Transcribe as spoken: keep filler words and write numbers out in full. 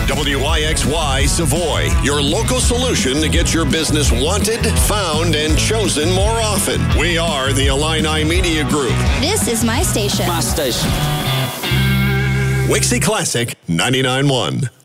W Y X Y Savoy, your local solution to get your business wanted, found, and chosen more often. We are the Illini Media Group. This is my station. My station. Wixie Classic ninety-nine point one.